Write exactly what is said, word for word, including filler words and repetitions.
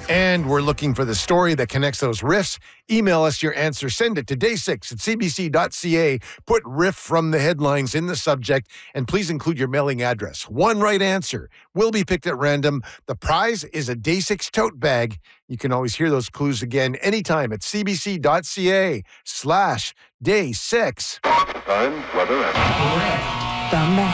And we're looking for the story that connects those riffs. Email us your answer. Send it to day six at c b c dot c a. Put riff from the headlines in the subject, and please include your mailing address. One right answer will be picked at random. The prize is a Day six tote bag. You can always hear those clues again anytime at c b c dot c a slash day six. Time, weather, and... From the